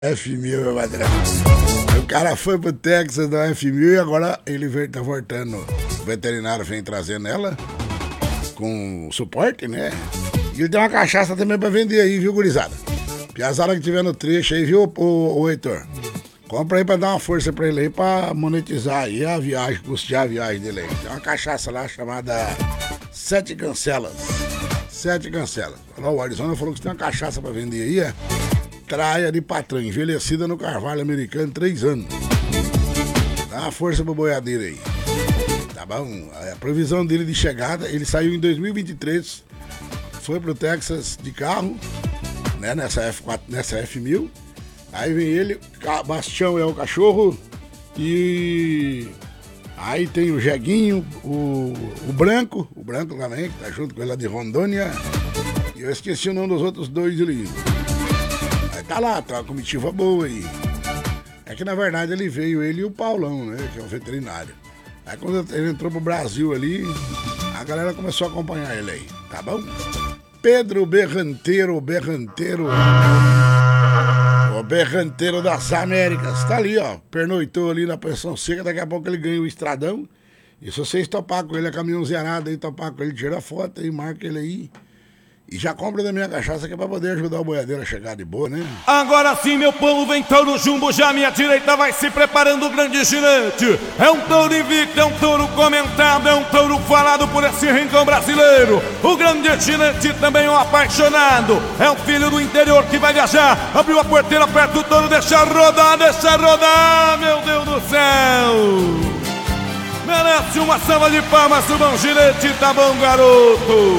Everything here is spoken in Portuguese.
F1000, meu padrão. O cara foi pro Texas da F1000 e agora ele tá voltando. O veterinário vem trazendo ela com suporte, né? E ele tem uma cachaça também pra vender aí, viu, gurizada? Piazada que tiver no trecho aí, viu, o Heitor? Compra aí pra dar uma força pra ele aí, pra monetizar aí a viagem, custear a viagem dele aí. Tem uma cachaça lá chamada Sete Cancelas. Sete Cancelas. O Arizona falou que tem uma cachaça pra vender aí, é traia de patrão, envelhecida no carvalho americano, 3 anos. Dá uma força pro boiadeiro aí. Tá bom? A previsão dele de chegada, ele saiu em 2023, foi pro Texas de carro, né, nessa F1000. Aí vem ele, Bastião é o cachorro, e aí tem o Jeguinho, o Branco também, que tá junto com ele lá de Rondônia, e eu esqueci o nome dos outros dois ali. Aí tá lá, tá uma comitiva boa aí. É que na verdade ele e o Paulão, né, que é o veterinário. Aí quando ele entrou pro Brasil ali, a galera começou a acompanhar ele aí, tá bom? Pedro Berranteiro, o Berranteiro das Américas, tá ali, ó, pernoitou ali na Pensão Seca, daqui a pouco ele ganha o Estradão. E se vocês topar com ele, a caminhãozinhada aí, topar com ele, tira a foto aí, marca ele aí. E já compra da minha cachaça que é pra poder ajudar o boiadeiro a chegar de boa, né? Agora sim, meu povo, vem touro jumbo, já à minha direita vai se preparando o grande ginete. É um touro invicto, é um touro comentado, é um touro falado por esse rincão brasileiro. O grande ginete também é um apaixonado, é um filho do interior que vai viajar. Abriu a porteira perto do touro, deixa rodar, meu Deus do céu. Merece uma salva de palmas, o bom ginete, tá bom, garoto?